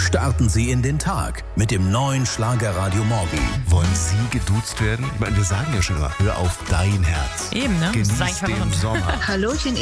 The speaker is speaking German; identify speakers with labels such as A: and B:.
A: Starten Sie in den Tag mit dem neuen Schlagerradio Morgen.
B: Wollen Sie geduzt werden? Ich meine, wir sagen ja schon immer, hör auf dein Herz.
C: Eben, ne? Das ist
B: Genieß
C: eigentlich
B: den
C: verwirrend.
B: Sommer.
D: Hallöchen,